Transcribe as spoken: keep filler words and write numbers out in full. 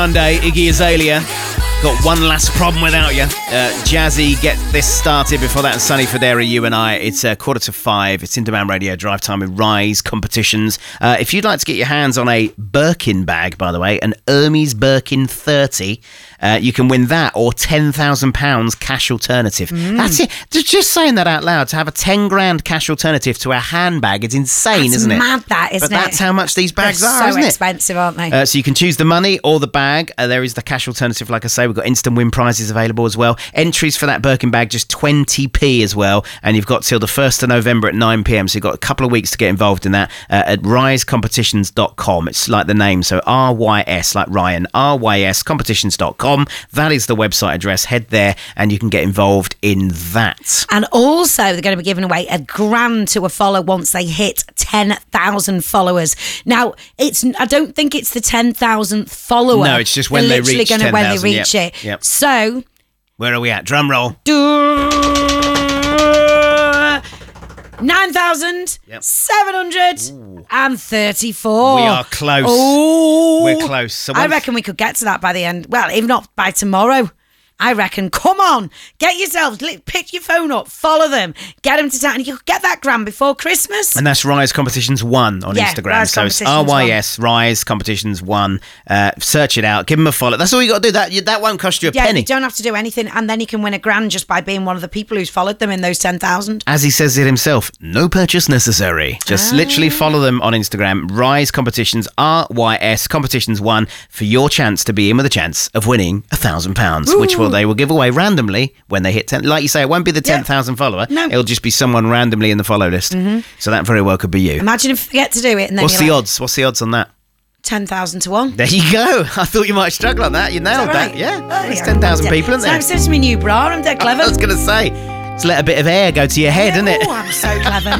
Monday, Iggy Azalea. Got one last problem without you. Uh, Jazzy, get this started. Before that, Sunny Federa, you and I. It's uh, quarter to five. It's In Demand Radio, Drive Time with Rise Competitions. Uh, if you'd like to get your hands on a Birkin bag, by the way, an Hermes Birkin thirty, uh, you can win that or ten thousand pounds cash alternative. Mm. That's it. Just saying that out loud, to have a ten grand cash alternative to a handbag, it's insane, that's isn't it? Mad that, isn't but it? But that's how much these bags They're are, so isn't it? expensive, aren't they? Uh, so you can choose the money or the bag. Uh, there is the cash alternative, like I say. We've got instant win prizes available as well. Entries for that Birkin bag, just twenty p as well. And you've got till the first of November at nine p m. So you've got a couple of weeks to get involved in that uh, at rise competitions dot com. It's like the name. So R Y S, like Ryan, R Y S competitions dot com. That is the website address. Head there and you can get involved in that. And also, they're going to be giving away a grand to a follow once they hit ten thousand followers. Now, it's I don't think it's the ten thousand follower. No, it's just when they're they reach gonna, ten thousand. when they reach yep. it. Yep. So, where are we at? Drum roll. nine thousand seven hundred thirty-four. We are close. Oh, We're close. So I reckon we could get to that by the end. Well, if not by tomorrow. I reckon. Come on, get yourselves, pick your phone up, follow them, get them to town, and you could get that grand before Christmas. And that's Rise Competitions one on yeah, Instagram. Rise so it's R Y S Rise Competitions one. Uh, search it out, give them a follow. That's all you got to do. That you, that won't cost you a yeah, penny. You don't have to do anything, and then you can win a grand just by being one of the people who's followed them in those ten thousand. As he says it himself, no purchase necessary. Just ah. literally follow them on Instagram. Rise Competitions, R Y S Competitions one, for your chance to be in with a chance of winning a thousand pounds, which will they will give away randomly when they hit ten. Like you say, it won't be the ten thousand yeah. follower. No. It'll just be someone randomly in the follow list. Mm-hmm. So that very well could be you. Imagine if you forget to do it. And then What's the like, odds? What's the odds on that? ten thousand to one. There you go. I thought you might struggle on that. You nailed that. Right? Yeah. Oh, There's yeah. ten thousand people, isn't there? It's like me new bra. I'm dead clever. I was going to say, just let a bit of air go to your head, yeah, isn't it? Oh, I'm so clever.